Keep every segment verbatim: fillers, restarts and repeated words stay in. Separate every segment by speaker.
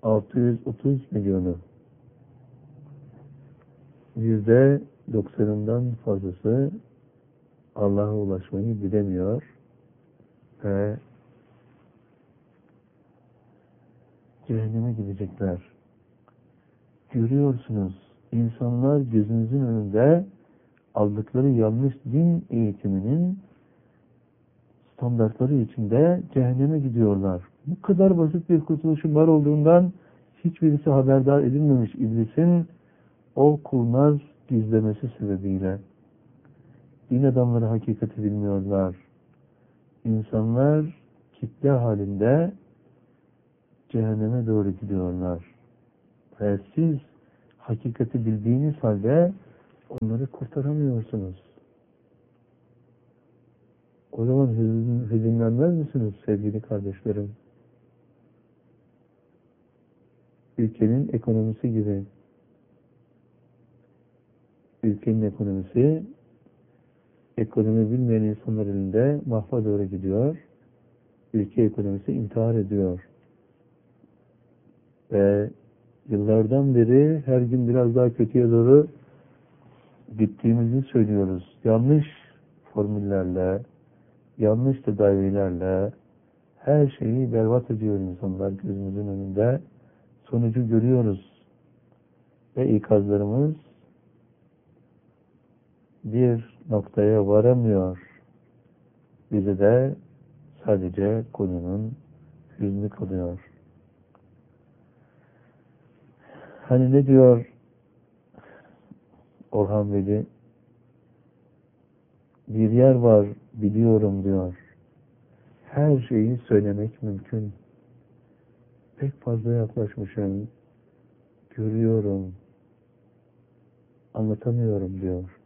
Speaker 1: altı yüz otuz milyonu, yüzde doksanından fazlası Allah'a ulaşmayı bilemiyor ve cehenneme gidecekler. Görüyorsunuz, insanlar gözünüzün önünde aldıkları yanlış din eğitiminin standartları içinde cehenneme gidiyorlar. Bu kadar basit bir kurtuluşun var olduğundan hiçbirisi haberdar edilmemiş iblisin o kurnaz gizlemesi sebebiyle. Din adamları hakikati bilmiyorlar. İnsanlar kitle halinde cehenneme doğru gidiyorlar. Ve siz hakikati bildiğiniz halde onları kurtaramıyorsunuz. O zaman hüzün, hüzünlenmez misiniz sevgili kardeşlerim? Ülkenin ekonomisi gibi. Ülkenin ekonomisi, ekonomi bilmeyen insanlar elinde mahva doğru gidiyor. Ülke ekonomisi intihar ediyor. Ve yıllardan beri her gün biraz daha kötüye doğru gittiğimizi söylüyoruz. Yanlış formüllerle, yanlış tedavilerle her şeyi berbat ediyor insanlar gözümüzün önünde. Sonucu görüyoruz. Ve ikazlarımız bir noktaya varamıyor. Bize de sadece konunun hüznü kalıyor. Hani ne diyor Orhan Veli? Bir yer var biliyorum diyor. Her şeyi söylemek mümkün. Pek fazla yaklaşmışım. Görüyorum. Anlatamıyorum diyor.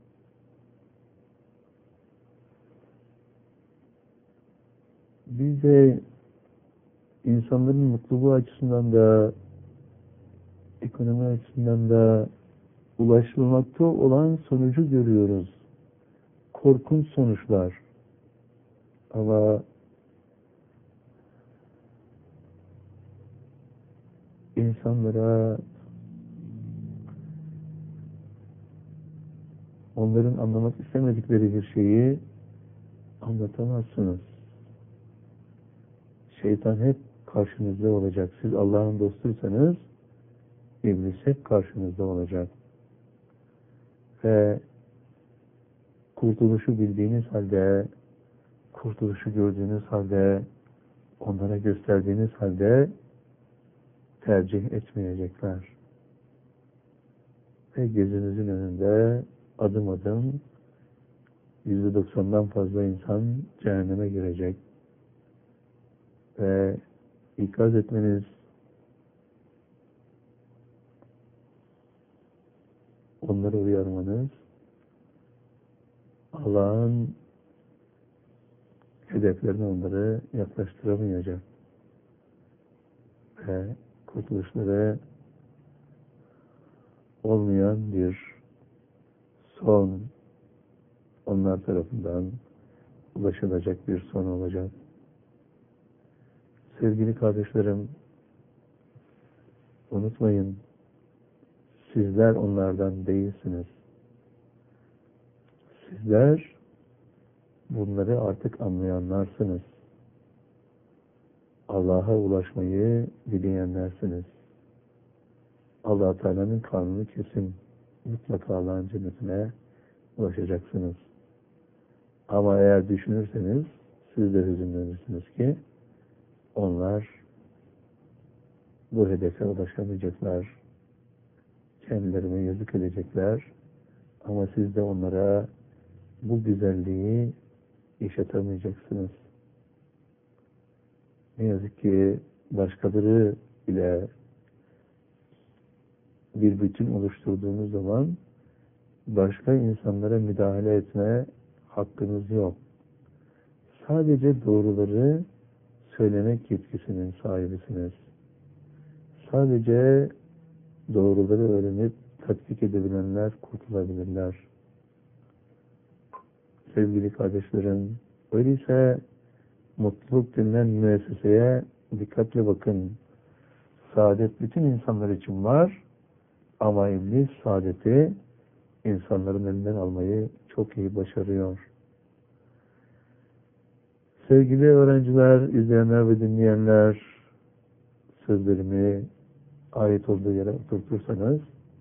Speaker 1: Biz de insanların mutluluğu açısından da ekonomi açısından da ulaşılmakta olan sonucu görüyoruz. Korkunç sonuçlar. Ama insanlara onların anlamak istemedikleri bir şeyi anlatamazsınız. Şeytan hep karşınızda olacak. Siz Allah'ın dostuysanız İblis hep karşınızda olacak. Ve kurtuluşu bildiğiniz halde, kurtuluşu gördüğünüz halde, onlara gösterdiğiniz halde tercih etmeyecekler. Ve gözünüzün önünde adım adım yüzde doksandan fazla insan cehenneme girecek. Ve ikaz etmeniz, onları uyarmanız Allah'ın hedeflerine onları yaklaştıramayacak. Ve kurtuluşları olmayan bir son onlar tarafından ulaşılacak bir son olacak. Sevgili kardeşlerim, unutmayın, sizler onlardan değilsiniz. Sizler bunları artık anlayanlarsınız. Allah'a ulaşmayı dileyenlersiniz. Allah-u Teala'nın kanunu kesin. Mutlaka Allah'ın cennetine ulaşacaksınız. Ama eğer düşünürseniz siz de hüzünlenirsiniz ki onlar bu hedefe ulaşamayacaklar. Kendilerine yazık edecekler. Ama siz de onlara bu güzelliği yaşatamayacaksınız. Ne yazık ki başkaları ile bir bütün oluşturduğunuz zaman başka insanlara müdahale etme hakkınız yok. Sadece doğruları söylemek yetkisinin sahibisiniz. Sadece doğruları öğrenip tatbik edebilenler kurtulabilirler. Sevgili kardeşlerim, öyleyse mutluluk denilen müesseseye dikkatle bakın. saadet bütün insanlar için var ama iblis saadeti insanların elinden almayı çok iyi başarıyor. Sevgili öğrenciler, izleyenler ve dinleyenler, sözlerimi ayet olduğu yere oturtursanız,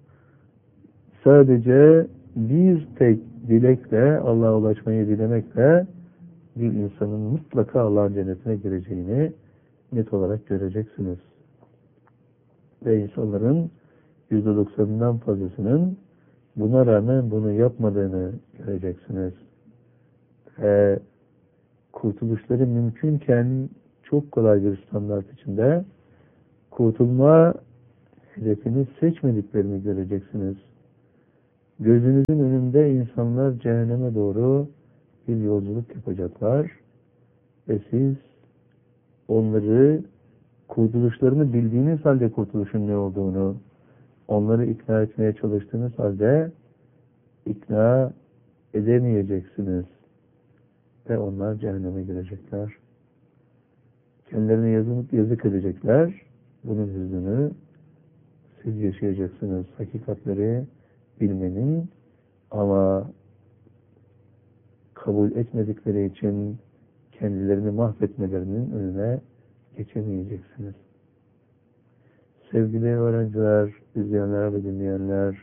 Speaker 1: sadece bir tek dilekle, Allah'a ulaşmayı dilemekle bir insanın mutlaka Allah'ın cennetine gireceğini net olarak göreceksiniz. Ve insanların yüzde doksanından fazlasının buna rağmen bunu yapmadığını göreceksiniz. Ve kurtuluşları mümkünken çok kolay bir standart içinde kurtulma hedefini seçmediklerini göreceksiniz. Gözünüzün önünde insanlar cehenneme doğru bir yolculuk yapacaklar ve siz onları kurtuluşlarını bildiğiniz halde kurtuluşun ne olduğunu, onları ikna etmeye çalıştığınız halde ikna edemeyeceksiniz ve onlar cehenneme girecekler. Kendilerine yazık, yazık edecekler. Bunun hüznünü siz yaşayacaksınız. Hakikatleri bilmenin ama kabul etmedikleri için kendilerini mahvetmelerinin önüne geçemeyeceksiniz. Sevgili öğrenciler, izleyenler ve dinleyenler,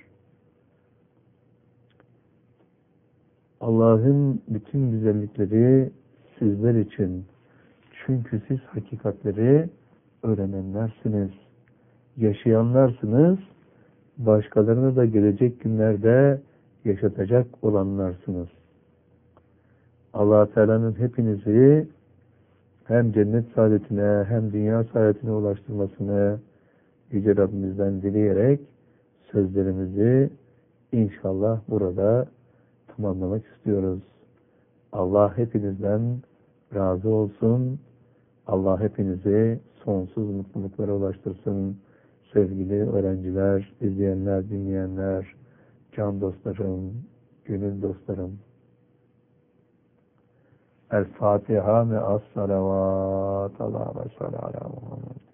Speaker 1: Allah'ın bütün güzellikleri sizler için. Çünkü siz hakikatleri öğrenenlersiniz. Yaşayanlarsınız. Başkalarını da gelecek günlerde yaşatacak olanlarsınız. Allah Teala'nın hepinizi hem cennet saadetine hem dünya saadetine ulaştırmasını Yüce Rabbimizden dileyerek sözlerimizi inşallah burada tamamlamak istiyoruz. Allah hepinizden razı olsun. Allah hepinizi sonsuz mutluluklara ulaştırsın. Sevgili öğrenciler, izleyenler, dinleyenler, can dostlarım, gönül dostlarım. El Fatiha ve as-salavat. Allah ve sallallahu aleyhi ve sellem.